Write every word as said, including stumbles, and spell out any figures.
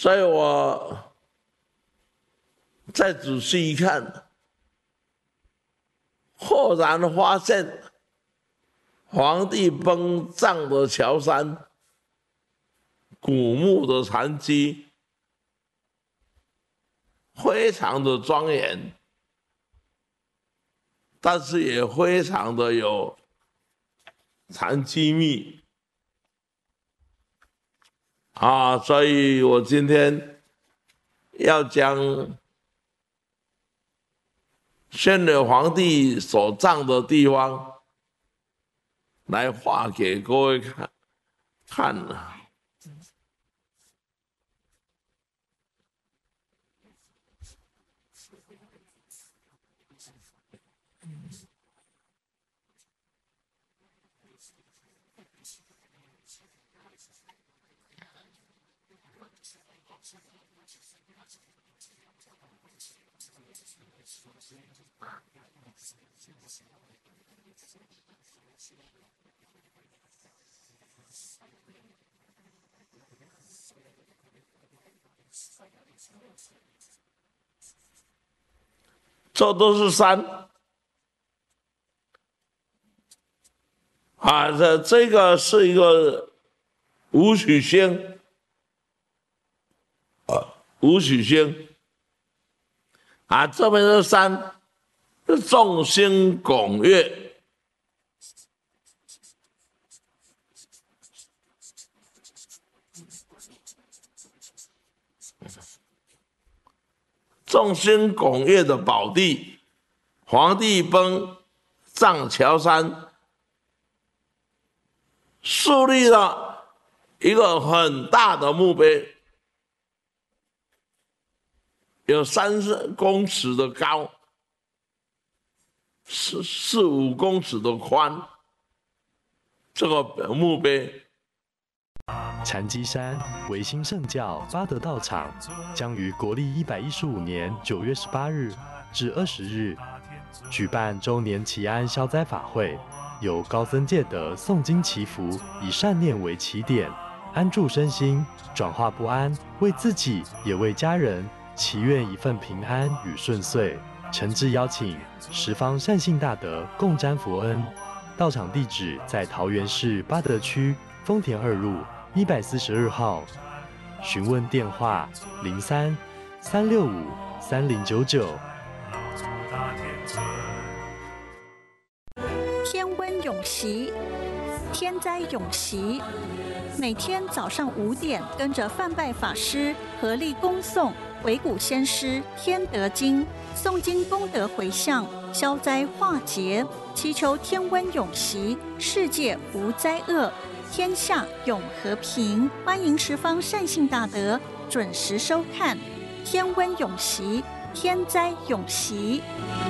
所以我再仔细一看，豁然发现皇帝崩葬的桥山，古墓的残基，非常的庄严，但是也非常的有残机密啊，所以我今天要将宣德皇帝所葬的地方来画给各位看看了。这都是山啊，这这个是一个武曲星，啊，武曲星啊，这边的山是众星拱月，众星拱月的宝地，皇帝崩葬桥山，树立了一个很大的墓碑，有三十公尺的高，四四五公尺的宽，这个墓碑。 禅机山维新圣教八德道场将于国历一百一十五年九月十八日至二十日举办周年祈安消灾法会，由高僧戒德诵经祈福，以善念为起点，安住身心，转化不安，为自己也为家人祈愿一份平安与顺遂。诚挚邀请十方善信大德共沾佛恩。道场地址在桃园市八德区丰田二路一百四十二号，询问电话零三三六五三零九九。 天温永息，天灾永息。每天早上五点，跟着范拜法师合力恭诵维古先师天德经，诵经功德回向，消灾化劫，祈求天温永息，世界无灾厄，天下永和平。欢迎十方善信大德准时收看天温永息，天灾永息。